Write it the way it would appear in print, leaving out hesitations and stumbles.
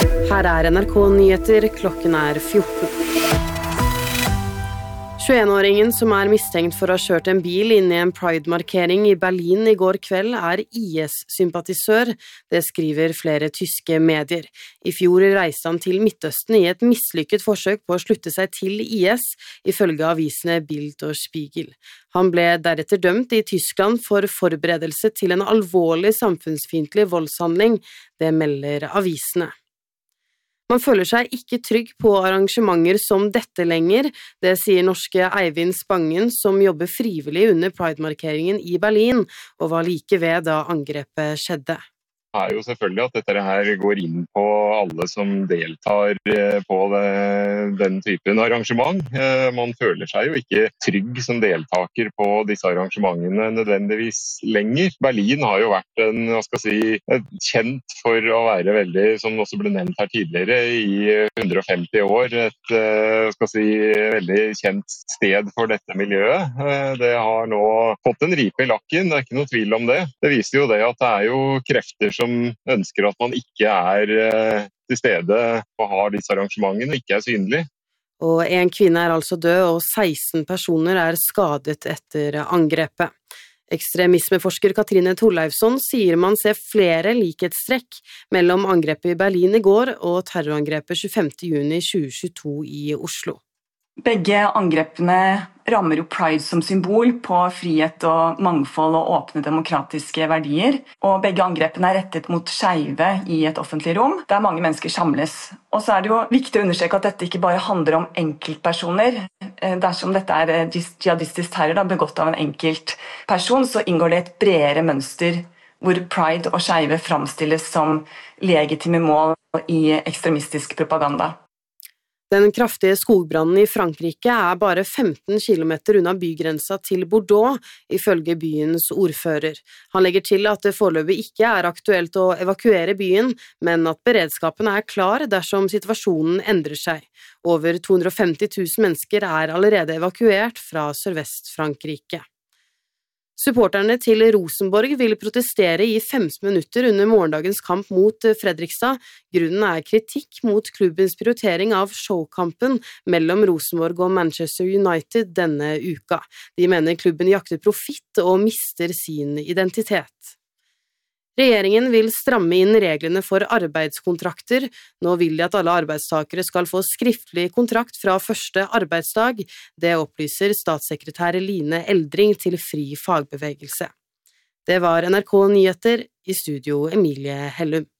Her er NRK Nyheter, klokken er 14. 21-åringen som er mistenkt for å ha kjørt en bil inn i en Pride-markering i Berlin i går kveld er IS-sympatisør, det skriver flere tyske medier. I fjor reiste han til Midtøsten i et mislykket forsøk på å slutte seg til IS, ifølge avisene Bild og Spiegel. Han ble deretter dømt i Tyskland for forberedelse til en alvorlig samfunnsfiendtlig voldshandling, det melder avisene. Man føler seg ikke trygg på arrangementer som dette lenger, det sier norske Eivind Spangen, som jobber frivillig under Pride-markeringen i Berlin, og var like ved da angrepet skjedde. Det er jo selvfølgelig at dette her går inn på alle som deltar på den typen arrangement. Man føler seg jo ikke trygg som deltaker på disse arrangementene nødvendigvis lenger. Berlin har jo vært kjent for å være veldig, som også ble nevnt her tidligere, i 150 år. Et veldig kjent sted for dette miljøet. Det har nå fått en ripe i lakken, det er ikke noe tvil om det. Det viser jo det at det er jo krefter som ønsker at man ikke er til stede og har disse arrangementene, ikke er synlig. Og en kvinne er altså død, og 16 personer er skadet etter angrepet. Ekstremismeforsker Katrine Thorleifsson sier man ser flere likhetstrekk mellom angrepet i Berlin i går og terrorangrepet 25. juni 2022 i Oslo. Begge angrepene rammer jo Pride som symbol på frihet og mangfold og åpne demokratiske verdier. Og begge angrepene er rettet mot skeive i et offentlig rom, der mange mennesker samles. Og så er det jo viktig å understreke at dette ikke bare handler om enkeltpersoner. Dersom dette er jihadistisk terror begått av en enkelt person, så inngår det et bredere mønster hvor pride og skeive framstilles som legitime mål i ekstremistisk propaganda. Den kraftige skogbrannen i Frankrike er bare 15 kilometer unna bygrensa til Bordeaux, ifølge byens ordfører. Han legger til at det foreløpig ikke er aktuelt å evakuere byen, men at beredskapen er klar dersom situasjonen endrer seg. Over 250 000 mennesker er allerede evakuert fra Sørvest-Frankrike. Supporterne til Rosenborg vil protestere i 15 minutter under morgendagens kamp mot Fredrikstad. Grunnen er kritikk mot klubbens prioritering av showkampen mellom Rosenborg og Manchester United denne uka. De mener klubben jakter profitt og mister sin identitet. Regjeringen vil stramme inn reglene for arbeidskontrakter. Nå vil de at alle arbeidstakere skal få skriftlig kontrakt fra første arbeidsdag. Det opplyser statssekretær Line Eldring til Fri Fagbevegelse. Det var NRK Nyheter, i studio Emilie Hellum.